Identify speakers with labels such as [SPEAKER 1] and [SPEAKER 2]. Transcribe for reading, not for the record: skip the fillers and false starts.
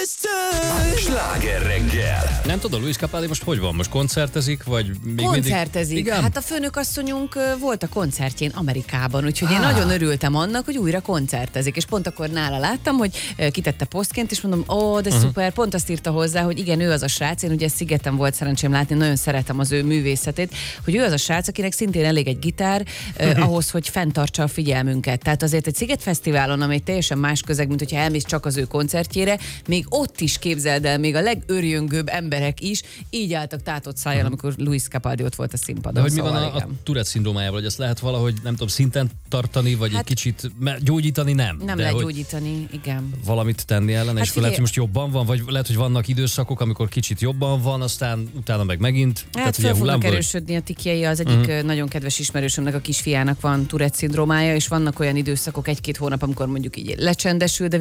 [SPEAKER 1] Sláger reggel.
[SPEAKER 2] Nem tudom, Luis Capaldi most hogy van? Most koncertezik, vagy még
[SPEAKER 3] koncertezik.
[SPEAKER 2] mindig?
[SPEAKER 3] Hát a főnökasszonyunk volt a koncertjén Amerikában, úgyhogy én nagyon örültem annak, hogy újra koncertezik. És pont akkor nála láttam, hogy kitette posztként, és mondom, de szuper, pont azt írta hozzá, hogy igen, ő az a srác, én ugye Szigeten volt szerencsém látni, nagyon szeretem az ő művészetét, hogy ő az a srác, akinek szintén elég egy gitár ahhoz, hogy fenntartsa a figyelmünket. Tehát azért egy Szigetfesztiválon, amely teljesen más közeg, mint hogyha elmész csak az ő koncertjére, még ott is képzeld el, még a legörjöngőbb emberek is így álltak tátott szájjal, amikor Luis Capaldi ott volt a színpadon.
[SPEAKER 2] De hogy mi
[SPEAKER 3] szóval
[SPEAKER 2] van a Tourette-szindrómájával, hogy ezt lehet valahogy, nem tudom, szinten tartani, vagy egy kicsit gyógyítani nem?
[SPEAKER 3] Nem lehet gyógyítani, igen.
[SPEAKER 2] Valamit tenni ellene, és lehet, hogy most jobban van, vagy lehet, hogy vannak időszakok, amikor kicsit jobban van, aztán utána meg megint.
[SPEAKER 3] Hát fel fognak erősödni a tikjei, az egyik nagyon kedves ismerősömnek, a kisfiának van Tourette-szindrómája, és vannak olyan időszakok, 1-2 hónap, amikor mondjuk így lecsendesül, de